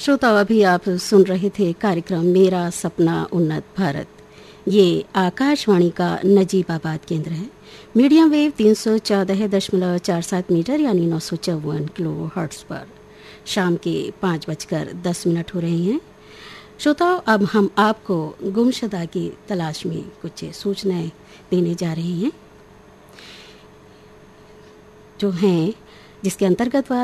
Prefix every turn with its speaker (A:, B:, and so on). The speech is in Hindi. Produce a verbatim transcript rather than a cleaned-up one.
A: श्रोताओं, अभी आप सुन रहे थे कार्यक्रम मेरा सपना उन्नत भारत। ये आकाशवाणी का नजीबाबाद केंद्र है। मीडियम वेव तीन सौ चौदह दशमलव चार सात मीटर यानी नौ सौ चौवन किलो हर्ट्ज पर शाम के पाँच बजकर दस मिनट हो रहे हैं। श्रोताओं, अब हम आपको गुमशुदा की तलाश में कुछ सूचनाएं देने जा रहे हैं, जो हैं जिसके अंतर्गत